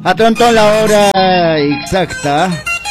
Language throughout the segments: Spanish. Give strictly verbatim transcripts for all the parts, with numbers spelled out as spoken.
Atento la hora exacta.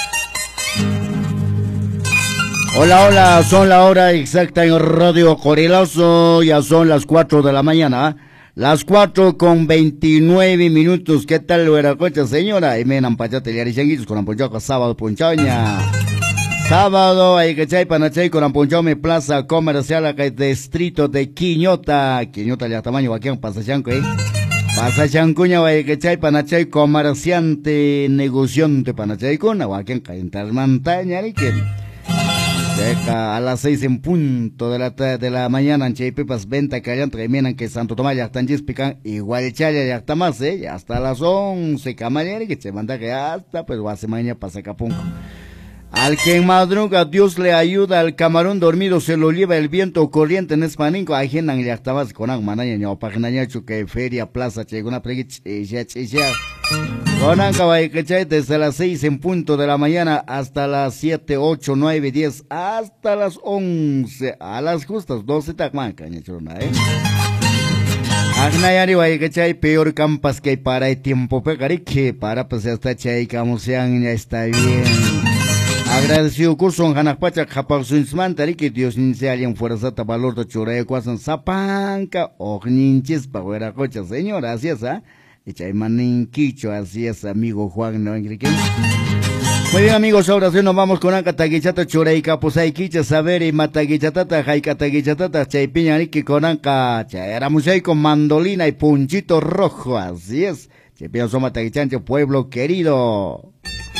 Hola, hola, son la hora exacta en Radio Corilazo, ya son las cuatro de la mañana, las cuatro con veintinueve minutos. ¿Qué tal, Hueracocha, señora? Y me nampachate, liarishanguitos con amponchoca, sábado, punchaña. Sábado, hay que chay panachay con amponchome, plaza comercial, acá distrito de Quiñota. Quiñota, ya tamaño, aquí en Pasachanco, eh. Pasachancuña, hay que chay panachay, comerciante, negociante, panachay con agua, aquí en Cayentar Montaña, y que a las seis en punto de la de la mañana en Chaypipas venta que hayan treminan que Santo Tomás ya están pican igual Chaya ya está más eh ya hasta las once camarera que se manda que hasta pues va a mañana para Sacapunco. Al que en madruga Dios le ayuda, al camarón dormido se lo lleva el viento corriente en Espaninco, ajenan ya estabas con agmanaña ño pagnaña que feria plaza cheguna pregich ya ya Conan Caballechay desde las seis en punto de la mañana hasta las siete, ocho, nueve, diez, hasta las once, a las justas doce tacmanca, ñachuruna, eh. Agnayari Guayachay, peor campas que para el tiempo pecari que para pues hasta chay camusean ya está bien. Agradecido curso en Hanakpacha, Japausunsman, que Dios ni se alguien fuerza valor de choreo, cuasan zapanca, o ninches, pa' Hueracocha, señor, así es, ¿ah? Echay manin quicho, así es, amigo Juan, ¿no? Muy bien, amigos, ahora sí nos vamos con Ancataguichata, Choreica, pues hay quicha saber y mataguichatata, jaicataguichatata, chaypiñarique con Anca, éramos ahí con mandolina y punchito rojo, así es, chaypiña somataguichancho, pueblo querido.